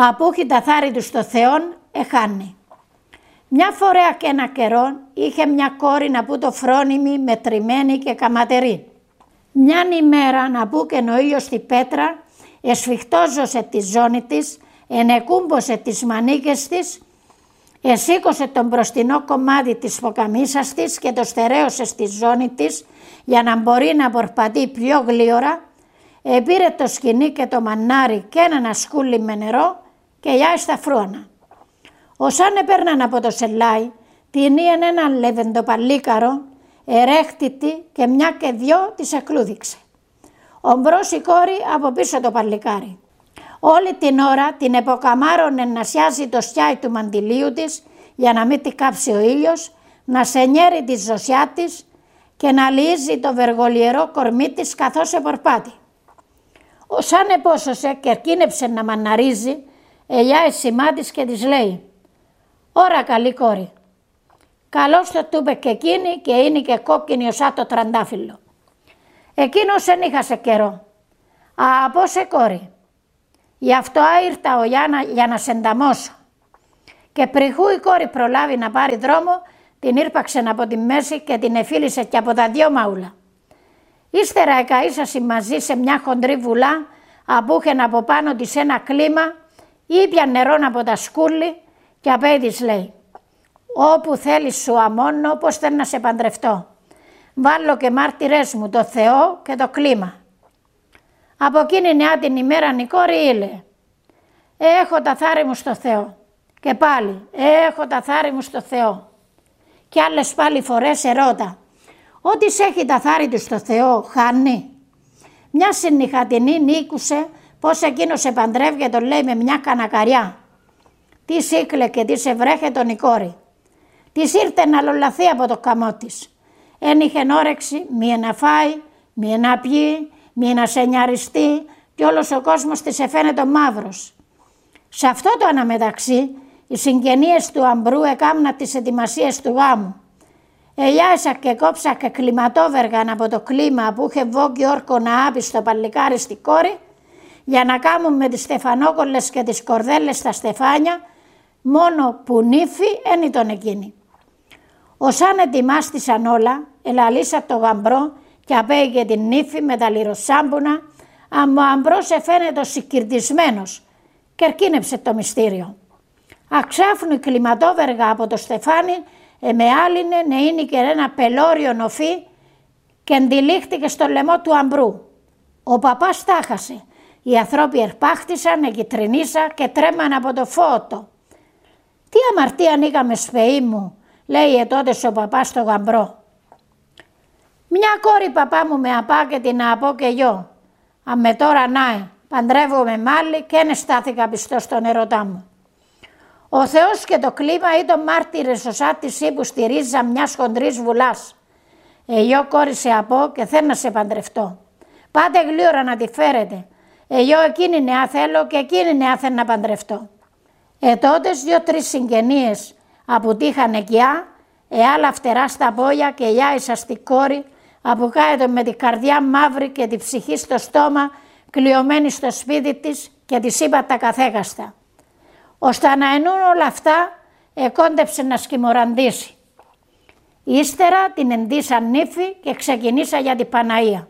Απούχει τα θάρη του στο Θεόν, εχάνει. Μια φορά και ένα καιρό είχε μια κόρη να που το φρόνιμη, μετρημένη και καματερή. Μιαν ημέρα να που και ο ήλιος στη πέτρα, εσφιχτόζωσε τη ζώνη της, ενεκούμπωσε τις μανίκες της, εσήκωσε τον μπροστινό κομμάτι της ποκαμίσας της και το στερέωσε στη ζώνη της για να μπορεί να πορπατεί πιο γλίωρα, επήρε το σκοινί και το μανάρι και ένα σκούλι με νερό και γιάει στα φρούανα. Όσαν έπαιρναν από το σελάι, την ήεν έναν λεβεντοπαλίκαρο, ερέχτητη και μια και δυο της εκλούδιξε. Ομπρός η κόρη από πίσω το παλικάρι. Όλη την ώρα την εποκαμάρωνε να σιάζει το στιάι του μαντιλίου της για να μην τη κάψει ο ήλιος, να σενιέρει τη ζωσιά της και να λύζει το βεργολιερό κορμί της καθώς επορπάτη. Όσαν επόσωσε και ερκίνεψε να μαναρίζει, ελιά η σημά της και της λέει «Ωρα καλή κόρη». Καλώς το τούπε και εκείνη και είναι και κόκκινη οσά το τραντάφυλλο. Εκείνος εν είχασε καιρό. «Απόσε κόρη, γι' αυτό ήρθα ο Γιάννα για να σε ενταμώσω». Και πριχού η κόρη προλάβει να πάρει δρόμο, την ήρπαξε από τη μέση και την εφίλησε και από τα δυο μαούλα. Ύστερα εκαΐσασε μαζί σε μια χοντρή βουλά, απούχεν από πάνω της ένα κλίμα, ήπια νερό από τα σκούλη και απέ της λέει «Όπου θέλεις σου αμώνω, πώς θέλω να σε παντρευτώ. Βάλω και μάρτυρες μου το Θεό και το κλίμα». Από εκείνη νεά την ημέρα η κόρη ήλε «Έχω τα θάρη μου στο Θεό». Και πάλι «Έχω τα θάρη μου στο Θεό». Και άλλες πάλι φορές ερώτα «Ό,τι έχει τα θάρη του στο Θεό χάνει». Μια συνυχατινή νίκουσε πως εκείνος σε παντρεύει και τον λέει με μια κανακαριά. Τι σύκλε και τι σε βρέχε τον η κόρη. Της ήρθε να λολαθεί από το καμό της. Εν είχεν όρεξη μία να φάει, μία να πιει, μία να σενιαριστεί και όλος ο κόσμος της εφαίνεται μαύρος. Σε αυτό το αναμεταξύ οι συγγενείες του αμπρού έκαμνα τις ετοιμασίες του γάμου. Ελιάσα και κόψα και κλιματόβεργαν από το κλίμα που είχε βόγκει όρκο να άπει στο παλικάρι στη κόρη για να κάμουν με τις στεφανόκολλες και τις κορδέλες στα στεφάνια, μόνο που νύφη εν ήταν εκείνη. Όσαν ετοιμάστησαν όλα, ελαλήσα το γαμπρό και απέγε την νύφη με τα λιροσάμπουνα, αν ο αμπρός εφαίνεται συγκυρτισμένος και ερκίνεψε το μυστήριο. Αξάφνου η κλιματόβεργα από το στεφάνι εμεάλινε να είναι και ένα πελώριο νοφί και εντυλίχτηκε στο λαιμό του αμπρού. Ο παπάς τάχασε. Οι ανθρώποι ερπάχτησαν, εγκυτρινίσα και τρέμαν από το φώτο. «Τι αμαρτία είχαμε σπεή μου», λέει τότε ο παπάς στο γαμπρό. «Μια κόρη παπά μου με απά και την απώ και γιο. Αν με τώρα νάε, παντρεύομαι μάλλη και εν στάθηκα πιστό στον ερωτά μου». Ο Θεός και το κλίμα ήταν μάρτυρες οσά της ύπου στη ρίζα μιας χοντρής βουλάς. «Εγιώ κόρη σε απώ και θέλω να σε παντρευτώ. Πάτε γλύωρα να τη φέρετε. Εγιώ εκείνη νεά θέλω και εκείνη νεά θέλω να παντρευτώ». Τότες 2-3 συγγενείες αποτύχαν εκειά, άλλα φτερά στα πόδια και γιάησα στη κόρη, αποκάετο με την καρδιά μαύρη και τη ψυχή στο στόμα, κλειωμένη στο σπίτι της και της είπα τα καθέγαστα. Ώστε να ενούν όλα αυτά, εκόντεψε να σκημοραντήσει. Ύστερα την εντύσαν νύφη και ξεκινήσα για την Παναία.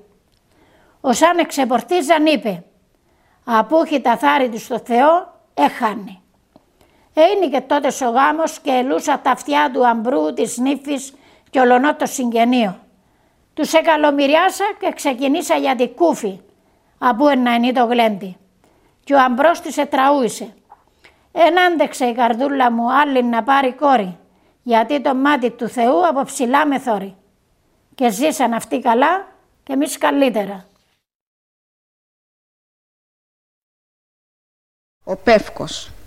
Όσαν εξεπορτίζαν είπε «Απούχει τα θάρη του στο Θεό, έχανε». Είναι και τότε ο γάμος και ελούσα τα αυτιά του αμπρού, της νύφης και ολονό το συγγενείο. Τους εκαλομυριάσα και ξεκινήσα για την κούφη, απού να είναι το γλέντι. Και ο αμπρός της ετραούησε. Εν άντεξε η καρδούλα μου άλλη να πάρει κόρη, γιατί το μάτι του Θεού από ψηλά με θόρει. Και ζήσαν αυτοί καλά και εμείς καλύτερα. Ο Πεύκος.